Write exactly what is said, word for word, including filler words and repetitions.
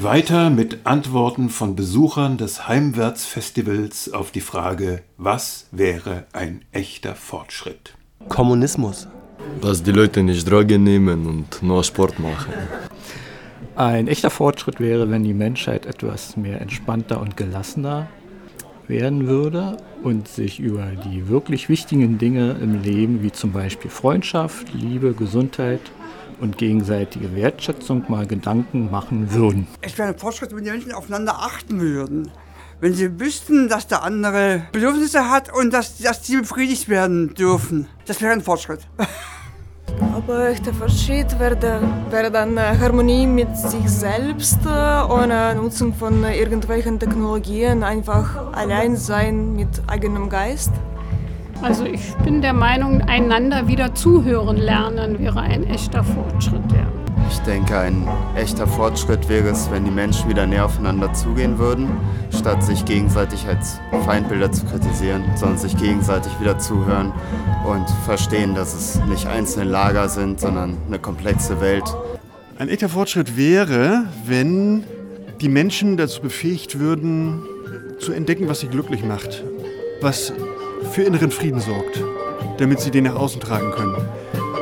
Weiter mit Antworten von Besuchern des Heimwärtsfestivals auf die Frage, was wäre ein echter Fortschritt? Kommunismus. Dass die Leute nicht Drogen nehmen und nur Sport machen. Ein echter Fortschritt wäre, wenn die Menschheit etwas mehr entspannter und gelassener werden würde und sich über die wirklich wichtigen Dinge im Leben, wie zum Beispiel Freundschaft, Liebe, Gesundheit und gegenseitige Wertschätzung mal Gedanken machen würden. Es wäre ein Fortschritt, wenn die Menschen aufeinander achten würden. Wenn sie wüssten, dass der andere Bedürfnisse hat und dass, dass die befriedigt werden dürfen. Das wäre ein Fortschritt. Aber echter Fortschritt wäre, wäre dann Harmonie mit sich selbst, ohne Nutzung von irgendwelchen Technologien, einfach allein sein mit eigenem Geist. Also ich bin der Meinung, einander wieder zuhören lernen wäre ein echter Fortschritt, ja. Ich denke, ein echter Fortschritt wäre es, wenn die Menschen wieder näher aufeinander zugehen würden, statt sich gegenseitig als Feindbilder zu kritisieren, sondern sich gegenseitig wieder zuhören und verstehen, dass es nicht einzelne Lager sind, sondern eine komplexe Welt. Ein echter Fortschritt wäre, wenn die Menschen dazu befähigt würden, zu entdecken, was sie glücklich macht, was für inneren Frieden sorgt, damit sie den nach außen tragen können.